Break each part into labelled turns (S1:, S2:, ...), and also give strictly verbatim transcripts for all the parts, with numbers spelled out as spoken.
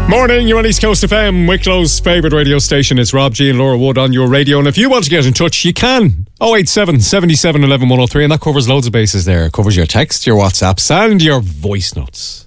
S1: Morning, you're on East Coast F M, Wicklow's favourite radio station. It's Rob G and Laura Wood on your radio. And if you want to get in touch, you can. oh eight seven, seven seven, one one one oh three. And that covers loads of bases there. It covers your text, your WhatsApps and your voice notes.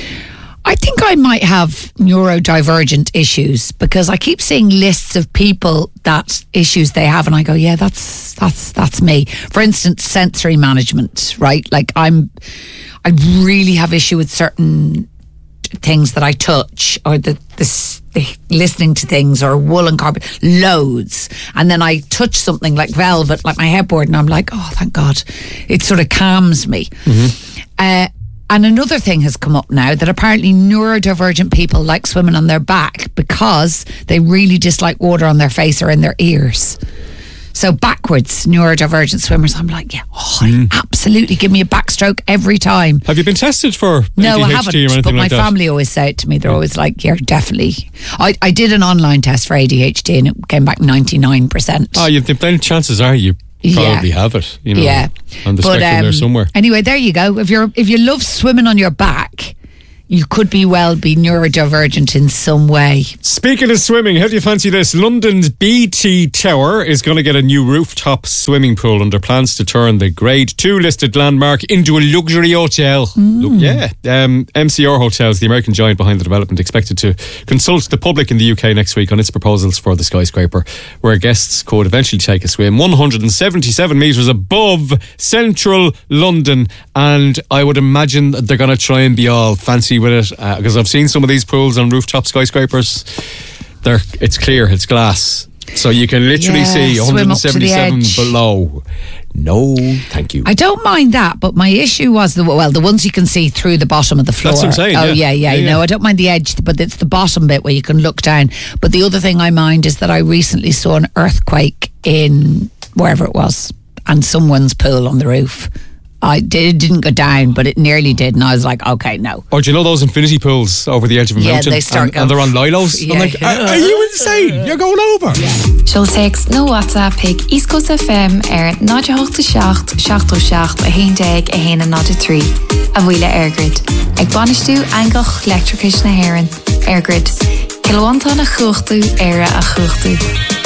S2: I think I might have neurodivergent issues because I keep seeing lists of people that issues they have, and I go, yeah, that's that's that's me. For instance, sensory management, right? Like I'm, I really have issue with certain things that I touch, or the, the, the listening to things, or woolen carpet, loads, and then I touch something like velvet, like my headboard, and I'm like, oh, thank God, it sort of calms me. Mm-hmm. Uh, and another thing has come up now that apparently neurodivergent people like swimming on their back because they really dislike water on their face or in their ears. So backwards neurodivergent swimmers, I'm like, yeah, oh, mm. absolutely, give me a backstroke every time.
S1: Have you been tested for A D H D
S2: no, I haven't,
S1: or anything
S2: but my
S1: like that?
S2: family always say it to me. They're yeah. always like, yeah, definitely. I, I did an online test for A D H D and it came back ninety-nine percent.
S1: Oh, you've then chances are you probably yeah. have it, you know,
S2: yeah.
S1: on the
S2: but,
S1: spectrum
S2: um,
S1: there somewhere.
S2: Anyway, there you go. If you're if you love swimming on your back, you could be well be neurodivergent in some way.
S1: Speaking of swimming, how do you fancy this? London's B T Tower is going to get a new rooftop swimming pool under plans to turn the Grade two listed landmark into a luxury hotel. Mm. Yeah. Um, M C R Hotels, the American giant behind the development, expected to consult the public in the U K next week on its proposals for the skyscraper, where guests could eventually take a swim one hundred seventy-seven metres above central London. And I would imagine that they're going to try and be all fancy with it, uh, because I've seen some of these pools on rooftop skyscrapers. They're it's clear, it's glass, so you can literally
S2: yeah,
S1: see one hundred seventy-seven below. No, thank you.
S2: I don't mind that, but my issue was the well, the ones you can see through the bottom of the floor.
S1: That's what I'm saying.
S2: Oh
S1: yeah,
S2: yeah, yeah.
S1: yeah, yeah.
S2: No, I don't mind the edge, but it's the bottom bit where you can look down. But the other thing I mind is that I recently saw an earthquake in wherever it was, and someone's pool on the roof. I did, didn't go down, but it nearly did, and I was like, okay, no.
S1: Or do you know those infinity pools over the edge of a
S2: yeah,
S1: mountain?
S2: They start
S1: and,
S2: going,
S1: and they're on lilos.
S2: Yeah.
S1: I'm like, are, are you insane? You're going over.
S3: Yeah. She'll text no WhatsApp pick East Coast F M er nine eight six six six a hen dag a hen and nine three a wheeler Airgrid. Ag banistú angach electricish na Heron Airgrid. Kilowanta na chuchtú era a chuchtú.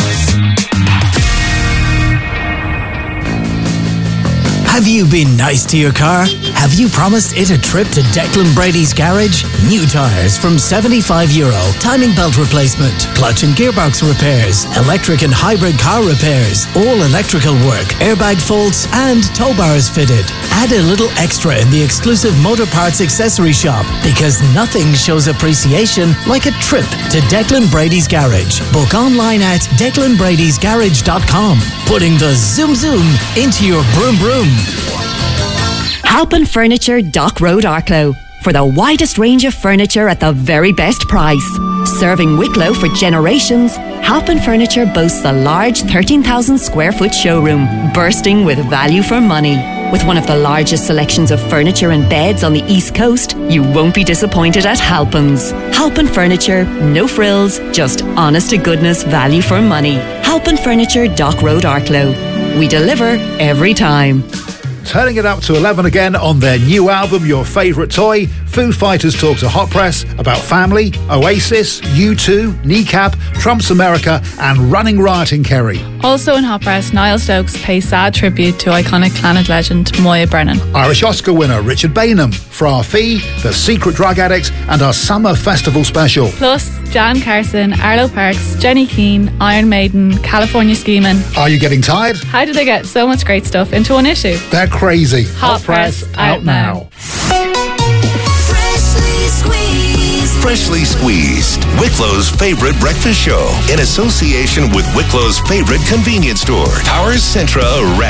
S4: Have you been nice to your car? Have you promised it a trip to Declan Brady's garage? New tyres from seventy-five euro, timing belt replacement, clutch and gearbox repairs, electric and hybrid car repairs, all electrical work, airbag faults and tow bars fitted. Add a little extra in the exclusive motor parts accessory shop, because nothing shows appreciation like a trip to Declan Brady's garage. Book online at declan bradys garage dot com, putting the zoom zoom into your broom broom.
S5: Halpin Furniture, Dock Road, Arklow. For the widest range of furniture at the very best price. Serving Wicklow for generations, Halpin Furniture boasts a large thirteen thousand square foot showroom, bursting with value for money. With one of the largest selections of furniture and beds on the East Coast, you won't be disappointed at Halpin's. Halpin Furniture, no frills, just honest to goodness value for money. Halpin Furniture, Dock Road, Arklow. We deliver every time.
S6: Turning it up to eleven again on their new album, Your Favourite Toy. Foo Fighters talk to Hot Press about family, Oasis, U two, Kneecap, Trump's America and Running Riot in Kerry.
S7: Also in Hot Press, Niall Stokes pays sad tribute to iconic Planet legend Moya Brennan.
S6: Irish Oscar winner Richard Bainham, Fra Fee, The Secret Drug Addict and our Summer Festival special.
S7: Plus, Jan Carson, Arlo Parks, Jenny Keane, Iron Maiden, California Schemin'.
S6: Are you getting tired?
S7: How did they get so much great stuff into one issue?
S6: They're crazy.
S7: Hot, Hot Press, Press out, out now. now.
S8: Freshly squeezed. Freshly Squeezed, Wicklow's favorite breakfast show in association with Wicklow's favorite convenience store, Towers Centra Red.